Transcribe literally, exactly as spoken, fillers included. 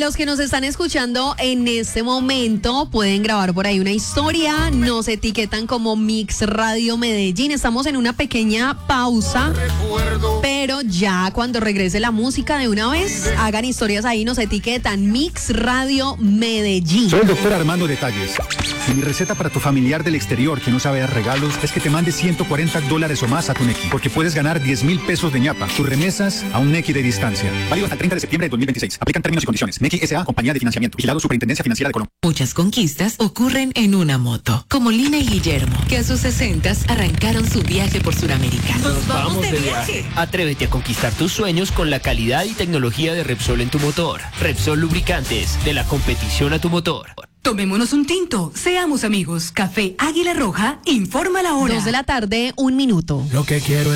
los que nos están escuchando en este momento pueden grabar por ahí una historia, nos etiquetan como Mix Radio Medellín. Estamos en una pequeña pausa, pero ya cuando regrese la música de una vez, hagan historias ahí, nos etiquetan Mix Radio Medellín. Soy el doctor Armando Detalles. Y mi receta para tu familiar del exterior que no sabe dar regalos es que te mande ciento cuarenta dólares o más a tu Nequi, porque puedes ganar diez mil pesos de ñapa. Tus remesas a un Nequi de distancia. Válido hasta el treinta de septiembre de dos mil veintiséis. Aplican términos y condiciones. Nequi S A, compañía de financiamiento. Vigilado Superintendencia Financiera de Colombia. Muchas conquistas ocurren en una moto. Como Lina y Guillermo, que a sus sesentas arrancaron su viaje por Sudamérica. Nos vamos de viaje. Atrévete a conquistar tus sueños con la calidad y tecnología de Repsol en tu motor. Repsol Lubricantes, de la competición a tu motor. Tomémonos un tinto, seamos amigos. Café Águila Roja, informa la hora. Dos de la tarde, un minuto. Lo que quiero es